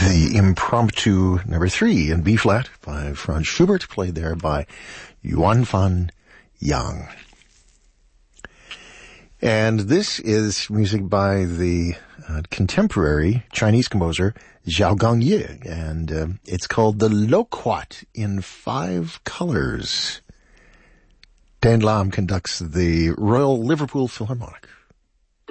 the Impromptu number 3 in B-flat by Franz Schubert, played there by Yuan Fan Yang. And this is music by the contemporary Chinese composer Zhao Gongye, and it's called the Loquat in 5 Colors. Dan Lam conducts the Royal Liverpool Philharmonic.